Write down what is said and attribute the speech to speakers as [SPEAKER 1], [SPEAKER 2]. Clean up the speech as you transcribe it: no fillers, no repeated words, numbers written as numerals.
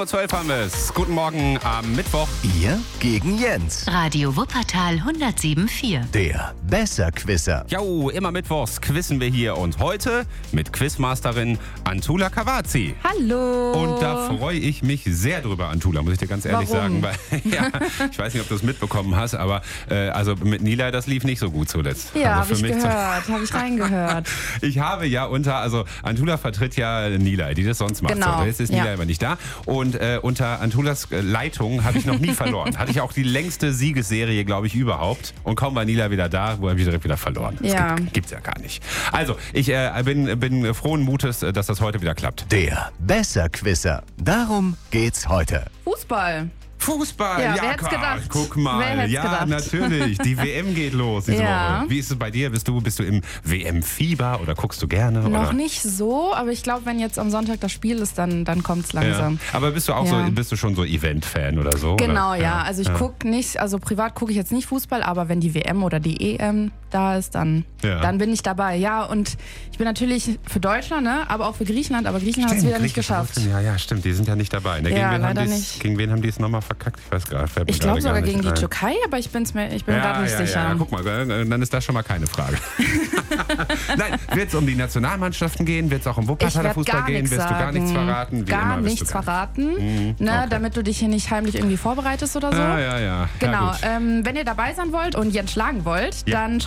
[SPEAKER 1] 7:12 Uhr haben wir es. Guten Morgen am Mittwoch.
[SPEAKER 2] Ihr gegen Jens.
[SPEAKER 3] Radio Wuppertal 107.4.
[SPEAKER 2] Der Besserquisser.
[SPEAKER 1] Jo, immer mittwochs quizzen wir hier und heute mit Quizmasterin Antula Cavazzi.
[SPEAKER 4] Hallo.
[SPEAKER 1] Und da freue ich mich sehr drüber, Antula, muss ich dir ganz ehrlich
[SPEAKER 4] Warum?
[SPEAKER 1] sagen. Weil, ja, ich weiß nicht, ob du es mitbekommen hast, aber also mit Nilay, das lief nicht so gut zuletzt.
[SPEAKER 4] Ja,
[SPEAKER 1] also
[SPEAKER 4] habe ich gehört, habe ich reingehört.
[SPEAKER 1] Ich habe ja also Antula vertritt ja Nilay, die das sonst macht.
[SPEAKER 4] Genau.
[SPEAKER 1] So, jetzt ist Nilay aber nicht da. Und unter Antulas Leitung habe ich noch nie verloren. Hatte ich auch die längste Siegesserie, glaube ich, überhaupt. Und kaum war Nilay wieder da, wo er direkt wieder verloren.
[SPEAKER 4] Ja.
[SPEAKER 1] Das gibt's ja gar nicht. Also, ich bin frohen Mutes, dass das heute wieder klappt.
[SPEAKER 2] Der Besserquisser. Darum geht's heute.
[SPEAKER 4] Fußball.
[SPEAKER 1] Fußball,
[SPEAKER 4] Ja, wer hätt's gedacht?
[SPEAKER 1] Guck mal.
[SPEAKER 4] Wer hätt's
[SPEAKER 1] Ja,
[SPEAKER 4] gedacht?
[SPEAKER 1] natürlich. Die WM geht los diese
[SPEAKER 4] Ja.
[SPEAKER 1] Woche. Wie ist es bei dir? Bist du im WM-Fieber oder guckst du gerne?
[SPEAKER 4] Noch
[SPEAKER 1] oder?
[SPEAKER 4] nicht so, aber ich glaube, wenn jetzt am Sonntag das Spiel ist, dann kommt es langsam.
[SPEAKER 1] Ja. Aber bist du auch
[SPEAKER 4] Ja.
[SPEAKER 1] bist du schon so Event-Fan oder so?
[SPEAKER 4] Genau,
[SPEAKER 1] oder?
[SPEAKER 4] ja. Also ich gucke nicht, also privat gucke ich jetzt nicht Fußball, aber wenn die WM oder die EM da ist, dann bin ich dabei. Ja, und ich bin natürlich für Deutschland, ne, aber auch für Griechenland, aber Griechenland hat es wieder nicht geschafft.
[SPEAKER 1] Ja, stimmt, die sind ja nicht dabei. Ne?
[SPEAKER 4] Ja,
[SPEAKER 1] Gegen
[SPEAKER 4] leider
[SPEAKER 1] wen
[SPEAKER 4] nicht.
[SPEAKER 1] Gegen wen haben die es nochmal verkackt? Ich weiß gar nicht.
[SPEAKER 4] Ich glaube sogar gegen die Türkei, aber ich bin mir gerade nicht sicher.
[SPEAKER 1] Ja, guck mal, dann ist das schon mal keine Frage. Nein, wird es um die Nationalmannschaften gehen? Wird es auch um
[SPEAKER 4] Ich
[SPEAKER 1] Wuppertaler
[SPEAKER 4] werde
[SPEAKER 1] Fußball
[SPEAKER 4] gar
[SPEAKER 1] gehen?
[SPEAKER 4] nichts
[SPEAKER 1] Wirst du gar
[SPEAKER 4] sagen.
[SPEAKER 1] nichts verraten? Wie
[SPEAKER 4] Gar
[SPEAKER 1] immer wirst
[SPEAKER 4] nichts
[SPEAKER 1] du gar
[SPEAKER 4] verraten, ne,
[SPEAKER 1] okay.
[SPEAKER 4] damit du dich hier nicht heimlich irgendwie vorbereitest oder so.
[SPEAKER 1] Ja.
[SPEAKER 4] Genau,
[SPEAKER 1] Ja, gut.
[SPEAKER 4] wenn ihr dabei sein wollt und Jens schlagen wollt,
[SPEAKER 1] Ja.
[SPEAKER 4] dann